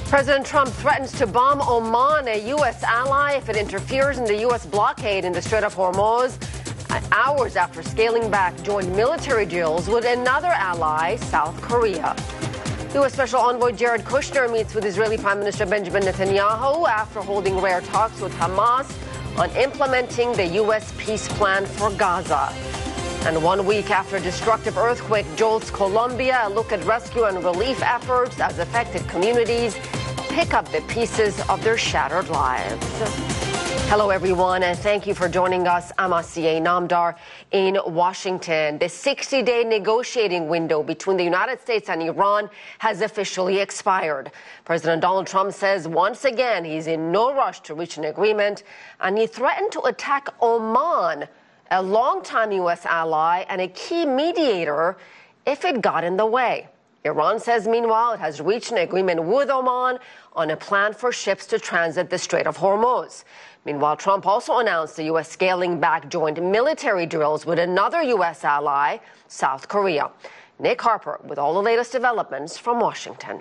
President Trump threatens to bomb Oman, a U.S. ally, if it interferes in the U.S. blockade in the Strait of Hormuz. Hours after scaling back joint military deals with another ally, South Korea. U.S. Special Envoy Jared Kushner meets with Israeli Prime Minister Benjamin Netanyahu after holding rare talks with Hamas on implementing the U.S. peace plan for Gaza. And 1 week after a destructive earthquake jolts Colombia, a look at rescue and relief efforts as affected communities pick up the pieces of their shattered lives. Hello, everyone, and thank you for joining us. I'm Asiye Namdar in Washington. The 60-day negotiating window between the United States and Iran has officially expired. President Donald Trump says once again he's in no rush to reach an agreement, and he threatened to attack Oman, a longtime U.S. ally and a key mediator, if it got in the way. Iran says, meanwhile, it has reached an agreement with Oman on a plan for ships to transit the Strait of Hormuz. Meanwhile, Trump also announced the U.S. scaling back joint military drills with another U.S. ally, South Korea. Nick Harper with all the latest developments from Washington.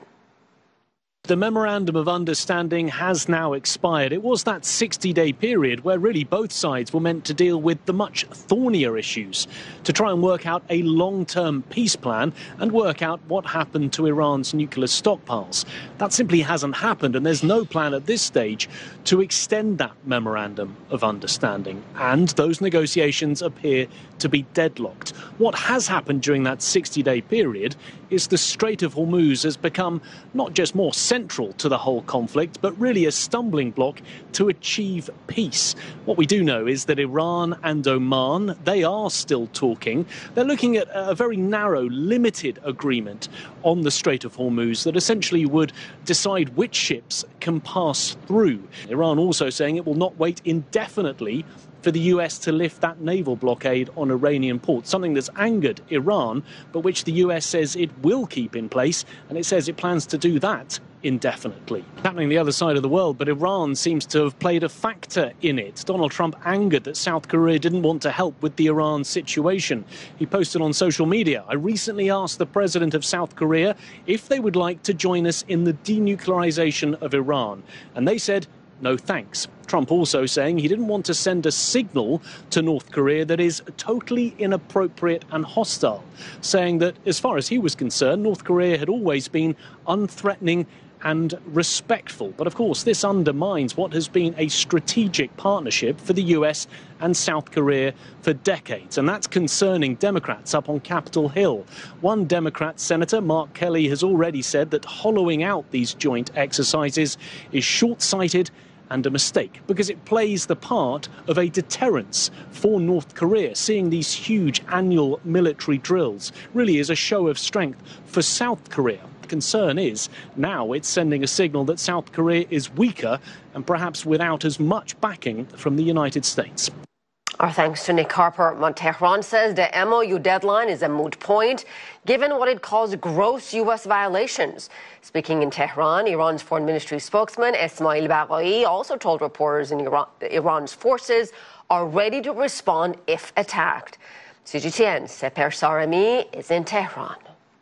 The Memorandum of Understanding has now expired. It was that 60-day period where really both sides were meant to deal with the much thornier issues, to try and work out a long-term peace plan and work out what happened to Iran's nuclear stockpiles. That simply hasn't happened, and there's no plan at this stage to extend that Memorandum of Understanding. And those negotiations appear to be deadlocked. What has happened during that 60-day period is the Strait of Hormuz has become not just more central to the whole conflict, but really a stumbling block to achieve peace. What we do know is that Iran and Oman, they are still talking. They're looking at a very narrow, limited agreement on the Strait of Hormuz that essentially would decide which ships can pass through. Iran also saying it will not wait indefinitely for the US to lift that naval blockade on Iranian ports, something that's angered Iran, but which the US says it will keep in place, and it says it plans to do that indefinitely. Happening the other side of the world, but Iran seems to have played a factor in it. Donald Trump angered that South Korea didn't want to help with the Iran situation. He posted on social media, "I recently asked the president of South Korea if they would like to join us in the denuclearization of Iran, and they said, no thanks." Trump also saying he didn't want to send a signal to North Korea that is totally inappropriate and hostile, saying that as far as he was concerned, North Korea had always been unthreatening and respectful. But of course, this undermines what has been a strategic partnership for the US and South Korea for decades. And that's concerning Democrats up on Capitol Hill. One Democrat senator, Mark Kelly, has already said that hollowing out these joint exercises is short-sighted and a mistake, because it plays the part of a deterrence for North Korea. Seeing these huge annual military drills really is a show of strength for South Korea. The concern is now it's sending a signal that South Korea is weaker and perhaps without as much backing from the United States. Our thanks to Nick Harper. Tehran says the MOU deadline is a moot point, given what it calls gross U.S. violations. Speaking in Tehran, Iran's foreign ministry spokesman Esmail Baqai also told reporters in Iran's forces are ready to respond if attacked. CGTN Seper Saremi is in Tehran.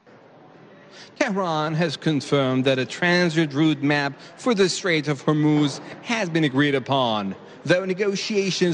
Tehran has confirmed that a transit route map for the Strait of Hormuz has been agreed upon, though negotiations